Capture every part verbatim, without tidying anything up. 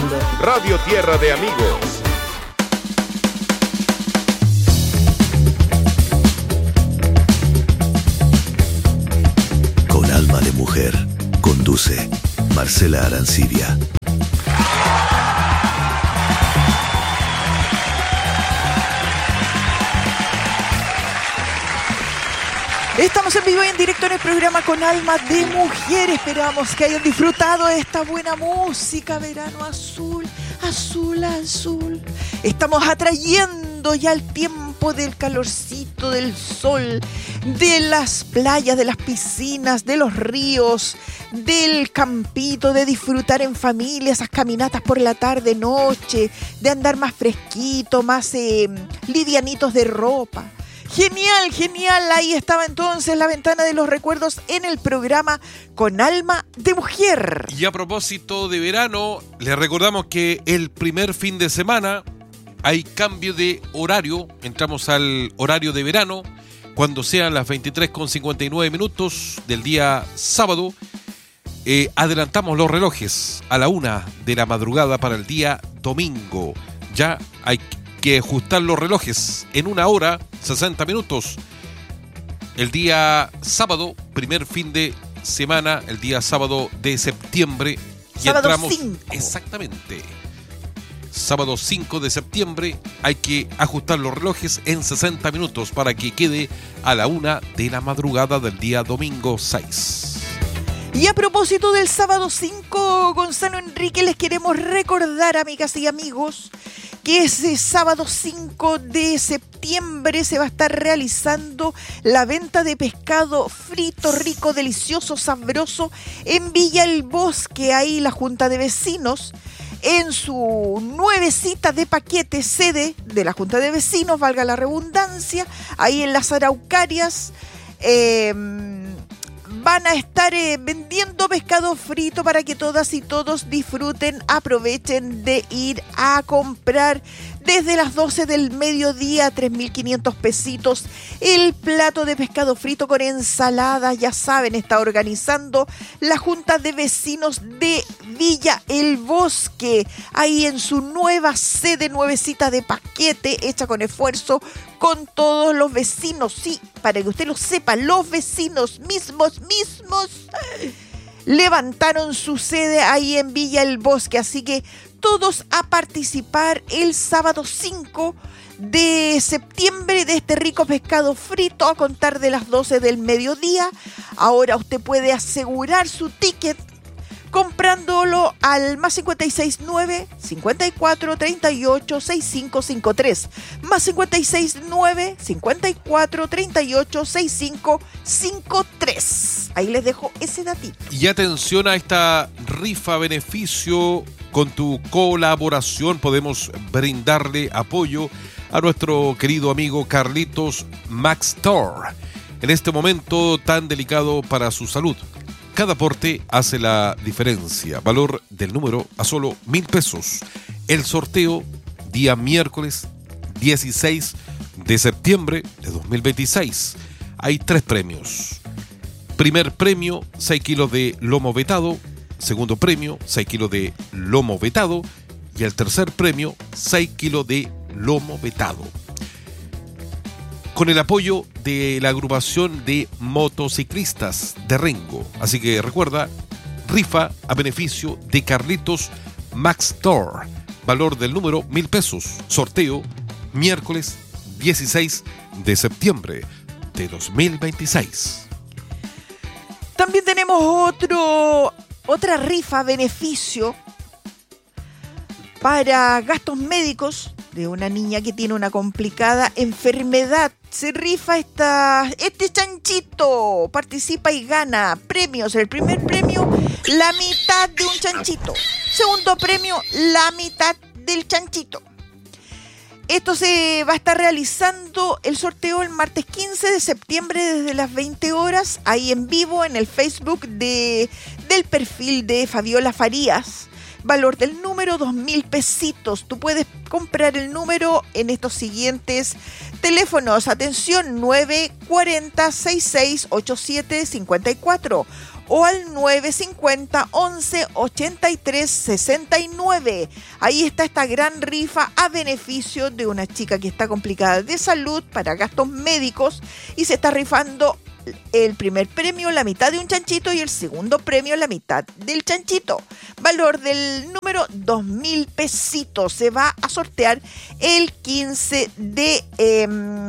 escuchando Radio Tierra de Amigos. Con alma de mujer, conduce Marcela Arancibia. Estamos en vivo y en directo en el programa Con Alma de Mujer. Esperamos que hayan disfrutado de esta buena música. Verano azul, azul, azul. Estamos atrayendo ya el tiempo del calorcito, del sol, de las playas, de las piscinas, de los ríos, del campito, de disfrutar en familia esas caminatas por la tarde, noche, de andar más fresquito, más eh, livianitos de ropa. Genial, genial. Ahí estaba entonces la ventana de los recuerdos en el programa Con Alma de Mujer. Y a propósito de verano, les recordamos que el primer fin de semana hay cambio de horario. Entramos al horario de verano cuando sean las veintitrés con cincuenta y nueve minutos del día sábado. Eh, adelantamos los relojes a la una de la madrugada para el día domingo. Ya hay que ajustar los relojes en una hora, sesenta minutos. El día sábado, primer fin de semana, el día sábado de septiembre. Y sábado entramos, cinco. Exactamente. Sábado cinco de septiembre, hay que ajustar los relojes en sesenta minutos para que quede a la una de la madrugada del día domingo seis. Y a propósito del sábado cinco, Gonzalo Enrique, les queremos recordar, amigas y amigos, que ese sábado cinco de septiembre se va a estar realizando la venta de pescado frito, rico, delicioso, sabroso en Villa El Bosque. Ahí la Junta de Vecinos, en su nuevecita de paquete, sede de la Junta de Vecinos, valga la redundancia, ahí en las Araucarias, eh, van a estar eh, vendiendo pescado frito para que todas y todos disfruten, aprovechen de ir a comprar desde las doce del mediodía, tres mil quinientos pesitos, el plato de pescado frito con ensalada. Ya saben, está organizando la Junta de Vecinos de Villa El Bosque, ahí en su nueva sede, nuevecita de paquete, hecha con esfuerzo, con todos los vecinos. Sí, para que usted lo sepa, los vecinos mismos, mismos, levantaron su sede ahí en Villa El Bosque, así que todos a participar el sábado cinco de septiembre de este rico pescado frito a contar de las doce del mediodía. Ahora usted puede asegurar su ticket comprándolo al más cincuenta y seis nueve, cincuenta y cuatro, treinta y ocho, sesenta y cinco cincuenta y tres, más cincuenta y seis nueve, cincuenta y cuatro, treinta y ocho, sesenta y cinco cincuenta y tres. Ahí les dejo ese datito. Y atención a esta rifa beneficio. Con tu colaboración podemos brindarle apoyo a nuestro querido amigo Carlitos Maxtor en este momento tan delicado para su salud. Cada aporte hace la diferencia. Valor del número a solo mil pesos. El sorteo día miércoles dieciséis de septiembre de dos mil veintiséis. Hay tres premios. Primer premio, seis kilos de lomo vetado. Segundo premio, seis kilos de lomo vetado. Y el tercer premio, seis kilos de lomo vetado. Con el apoyo de la agrupación de motociclistas de Rengo. Así que recuerda, rifa a beneficio de Carlitos Maxtor. Valor del número mil pesos. Sorteo miércoles dieciséis de septiembre de dos mil veintiséis. También tenemos otro... Otra rifa beneficio para gastos médicos de una niña que tiene una complicada enfermedad. Se rifa esta, este chanchito. Participa y gana premios. El primer premio, la mitad de un chanchito. Segundo premio, la mitad del chanchito. Esto se va a estar realizando el sorteo el martes quince de septiembre desde las veinte horas, ahí en vivo en el Facebook de, del perfil de Fabiola Farías. Valor del número dos mil pesitos. Tú puedes comprar el número en estos siguientes teléfonos. Atención, nueve cuarenta, sesenta y seis, ochenta y siete cincuenta y cuatro o al nueve cincuenta, once, ochenta y tres, sesenta y nueve. Ahí está esta gran rifa a beneficio de una chica que está complicada de salud para gastos médicos y se está rifando el primer premio, la mitad de un chanchito, y el segundo premio, la mitad del chanchito. Valor del número dos mil pesitos. Se va a sortear el quince de eh,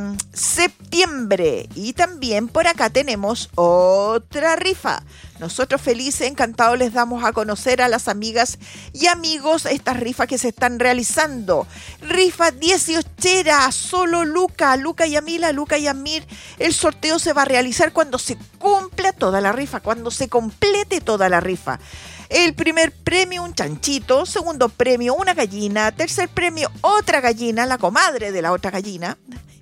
septiembre. Y también por acá tenemos otra rifa. Nosotros felices, encantados, les damos a conocer a las amigas y amigos estas rifas que se están realizando. Rifa dieciochera, solo Luca, Luca y Amila, Luca y Amir. El sorteo se va a realizar cuando se cumpla toda la rifa, cuando se complete toda la rifa. El primer premio, un chanchito. Segundo premio, una gallina. Tercer premio, otra gallina, la comadre de la otra gallina.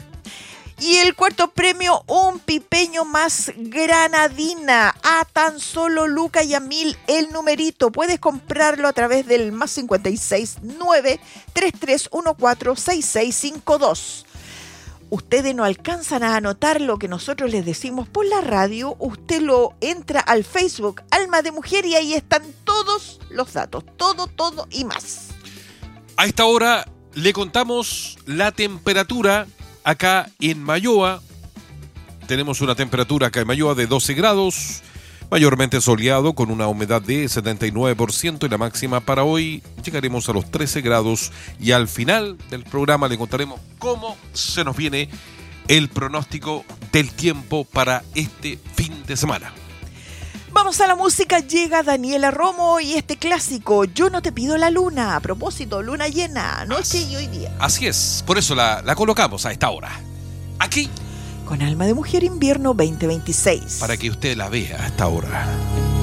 Y el cuarto premio, un pipeño más granadina. A tan solo Luca y a mil el numerito. Puedes comprarlo a través del más cincuenta y seis, nueve, treinta y tres catorce, sesenta y seis cincuenta y dos. Ustedes no alcanzan a anotar lo que nosotros les decimos por la radio. Usted lo entra al Facebook Alma de Mujer y ahí están todos los datos. Todo, todo y más. A esta hora le contamos la temperatura acá en Mayoa. Tenemos una temperatura acá en Mayoa de doce grados, mayormente soleado con una humedad de setenta y nueve por ciento, y la máxima para hoy llegaremos a los trece grados, y al final del programa le contaremos cómo se nos viene el pronóstico del tiempo para este fin de semana. Vamos a la música, llega Daniela Romo y este clásico, Yo no te pido la luna. A propósito, luna llena, noche y hoy día. Así es, por eso la, la colocamos a esta hora. Aquí. Con Alma de Mujer Invierno veinte veintiséis. Para que usted la vea a esta hora.